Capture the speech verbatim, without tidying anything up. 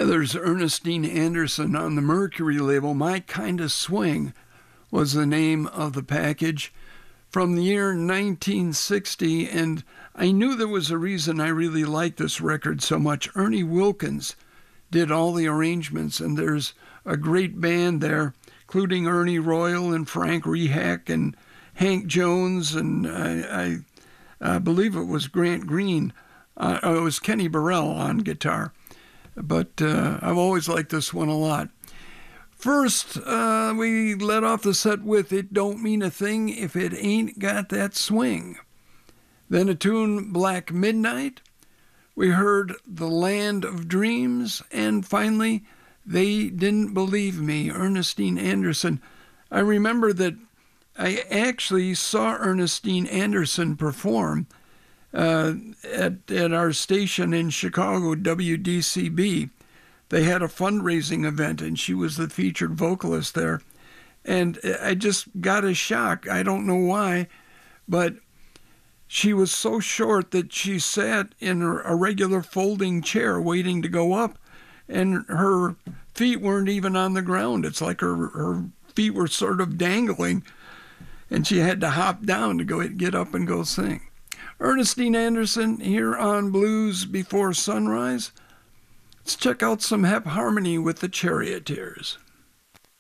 there's Ernestine Anderson on the Mercury label. My Kinda Swing was the name of the package from the year nineteen sixty, and I knew there was a reason I really liked this record so much. Ernie Wilkins did all the arrangements, and there's a great band there, including Ernie Royal and Frank Rehak and Hank Jones, and I, I, I believe it was Grant Green. Uh, it was Kenny Burrell on guitar. But uh, I've always liked this one a lot. First, uh, we let off the set with It Don't Mean a Thing If It Ain't Got That Swing. Then a tune, Black Midnight. We heard The Land of Dreams. And finally, They Didn't Believe Me, Ernestine Anderson. I remember that I actually saw Ernestine Anderson perform uh, at, at our station in Chicago, W D C B. They had a fundraising event, and she was the featured vocalist there. And I just got a shock. I don't know why, but she was so short that she sat in a regular folding chair waiting to go up, and her feet weren't even on the ground. It's like her, her feet were sort of dangling, and she had to hop down to go get up and go sing. Ernestine Anderson here on Blues Before Sunrise. Let's check out some Hep Harmony with the Charioteers.